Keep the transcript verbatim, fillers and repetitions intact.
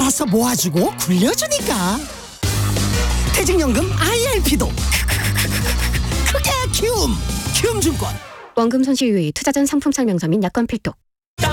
알아서 모아주고 굴려주니까. 퇴직연금 아이알피도 크게 키움. 키움증권. 원금 손실 유의 투자전 상품 설명서 및 약관 필독.